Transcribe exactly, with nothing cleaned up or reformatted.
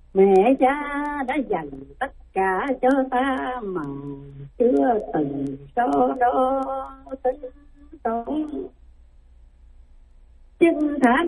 Mẹ cha đã dành tất cả cho ta mà chưa từng so đo tính toán. Chân thả